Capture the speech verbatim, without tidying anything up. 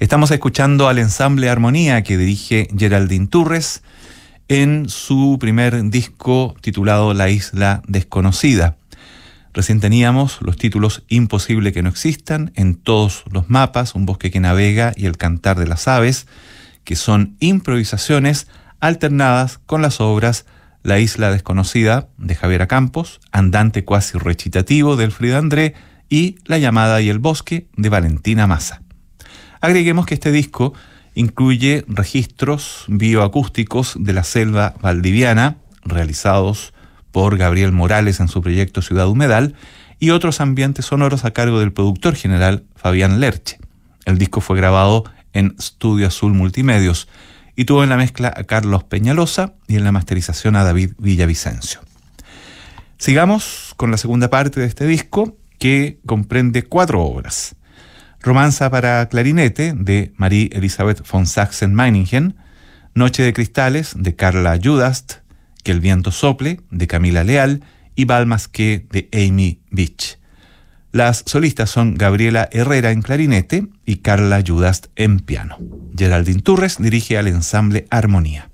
Estamos escuchando al ensamble Armonía que dirige Geraldine Turres en su primer disco titulado La Isla Desconocida. Recién teníamos los títulos Imposible que no existan, En todos los mapas, Un bosque que navega y El cantar de las aves, que son improvisaciones alternadas con las obras La Isla Desconocida de Javiera Campos, Andante cuasi recitativo de Elfrida André y La llamada y el bosque de Valentina Massa. Agreguemos que este disco incluye registros bioacústicos de la selva valdiviana, realizados por Gabriel Morales en su proyecto Ciudad Humedal, y otros ambientes sonoros a cargo del productor general Fabián Lerche. El disco fue grabado en Estudio Azul Multimedios y tuvo en la mezcla a Carlos Peñalosa y en la masterización a David Villavicencio. Sigamos con la segunda parte de este disco, que comprende cuatro obras. Romanza para clarinete, de Marie Elisabeth von Sachsen-Meiningen, Noche de cristales, de Carla Judast, Que el viento sople, de Camila Leal, y Balmasqué, de Amy Beach. Las solistas son Gabriela Herrera en clarinete y Carla Judast en piano. Geraldine Turres dirige al ensamble Armonía.